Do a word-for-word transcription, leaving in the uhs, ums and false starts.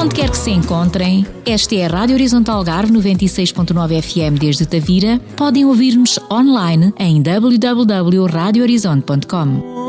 Onde quer que se encontrem, esta é a Rádio Horizonte Algarve noventa e seis ponto nove F M desde Tavira. Podem ouvir-nos online em w w w ponto rádio horizonte ponto com.